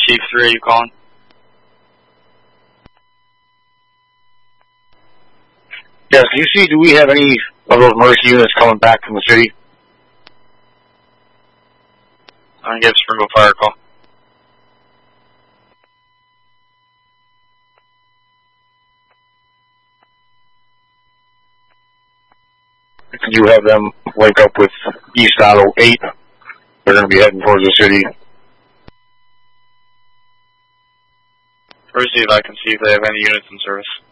Chief 3, are you calling? Yes, do we have any of those emergency units coming back from the city? I'm going to give Springville Fire a call. Could you have them link up with East Auto 8? They're going to be heading towards the city. First, see if I can see if they have any units in service.